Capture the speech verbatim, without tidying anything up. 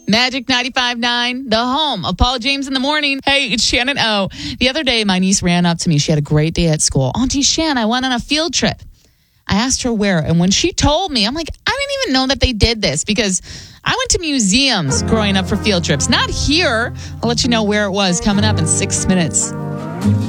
Magic ninety-five point nine, the home of Paul James in the morning. Hey, it's Shannon O. The other day, my niece ran up to me. She had a great day at school. Auntie Shan, I went on a field trip. I asked her where, and when she told me, I'm like, I didn't even know that they did this because I went to museums growing up for field trips. Not here. I'll let you know where it was coming up in six minutes.